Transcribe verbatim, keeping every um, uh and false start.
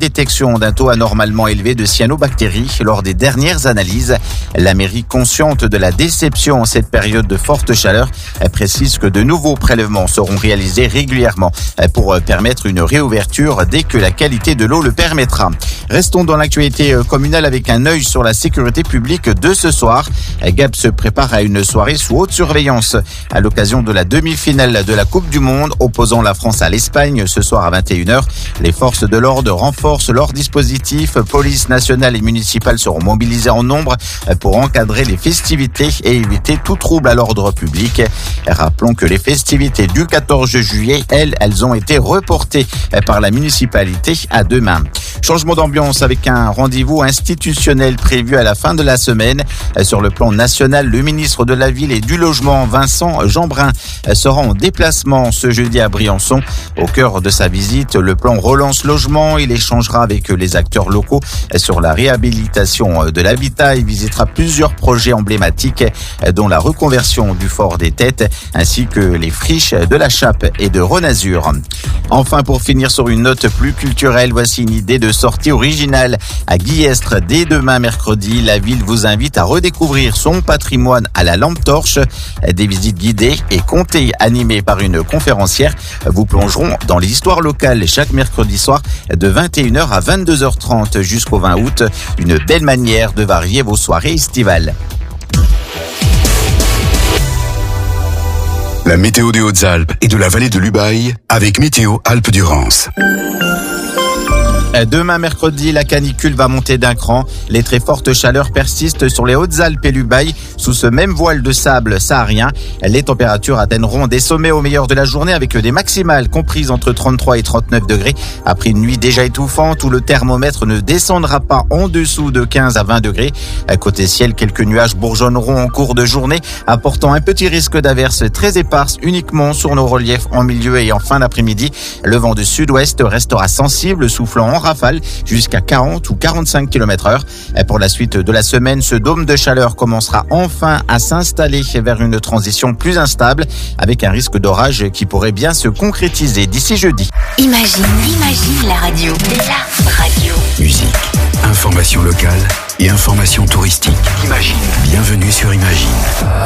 détection d'un taux anormalement élevé de cyanobactéries lors des dernières analyses. La mairie, consciente de la déception en cette période de forte chaleur, précise que de nouveaux prélèvements seront réalisés régulièrement pour permettre une réouverture dès que la qualité de l'eau le permettra. Restons dans l'actualité communale avec un œil sur la sécurité publique de ce soir. Gap se prépare à une soirée sous haute surveillance à l'occasion de la demi-finale de la Coupe du Monde opposant la France à l'Espagne ce soir à vingt et une heures. Les forces de l'ordre renforcent leur dispositif. Police nationale et municipale seront mobilisées en nombre pour encadrer les festivités et éviter tout trouble à l'ordre public. Rappelons que les festivités du quatorze juillet, elles, elles ont été reportées par la municipalité à demain. Changement d'ambiance avec un rendez-vous institutionnel prévu à la fin de la semaine. Sur le plan national, le ministre de la Ville et du Logement, Vincent Jeanbrun, sera en déplacement ce jeudi à Briançon. Au cœur de sa visite, le plan Relance Logement. Il échangera avec les acteurs locaux sur la réhabilitation de l'habitat. Il visitera plusieurs projets emblématiques, dont la reconversion du Fort des Têtes, ainsi que les friches de la Chape et de Renazur. Enfin, pour finir sur une note plus culturelle, voici une idée de sortie originale à Guillestre. Dès demain mercredi, la ville vous invite à redécouvrir son patrimoine à la lampe torche. Des visites guidées et comptées animées par une conférencière vous plongeront dans l'histoire locale chaque mercredi soir de vingt et une heures à vingt-deux heures trente jusqu'au vingt août. Une belle manière de varier vos soirées estivales. La météo des Hautes-Alpes et de la vallée de l'Ubaye avec Météo Alpes-Durance. Demain mercredi, la canicule va monter d'un cran. Les très fortes chaleurs persistent sur les Hautes-Alpes et l'Ubaye. Sous ce même voile de sable saharien, les températures atteindront des sommets au meilleur de la journée avec des maximales comprises entre trente-trois et trente-neuf degrés. Après une nuit déjà étouffante où le thermomètre ne descendra pas en dessous de quinze à vingt degrés. Côté ciel, quelques nuages bourgeonneront en cours de journée, apportant un petit risque d'averses très éparses uniquement sur nos reliefs en milieu et en fin d'après-midi. Le vent de sud-ouest restera sensible, soufflant en rafale jusqu'à quarante ou quarante-cinq kilomètres heure. Pour la suite de la semaine, ce dôme de chaleur commencera enfin à s'installer vers une transition plus instable avec un risque d'orage qui pourrait bien se concrétiser d'ici jeudi. Imagine, imagine la radio. La radio. Musique, information locale et information touristique. Imagine. Bienvenue sur Imagine.